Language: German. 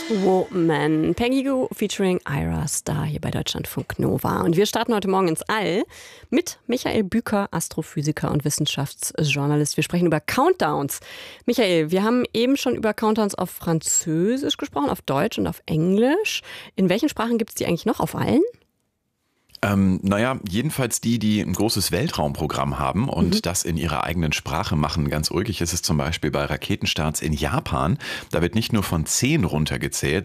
Woman, Peggy Gou featuring Ira Star hier bei Deutschlandfunk Nova. Und wir starten heute Morgen ins All mit Michael Büker, Astrophysiker und Wissenschaftsjournalist. Wir sprechen über Countdowns. Michael, wir haben eben schon über Countdowns auf Französisch gesprochen, auf Deutsch und auf Englisch. In welchen Sprachen gibt es die eigentlich noch auf allen? Jedenfalls die ein großes Weltraumprogramm haben und das in ihrer eigenen Sprache machen. Ganz ulkig ist es zum Beispiel bei Raketenstarts in Japan. Da wird nicht nur von 10 runtergezählt,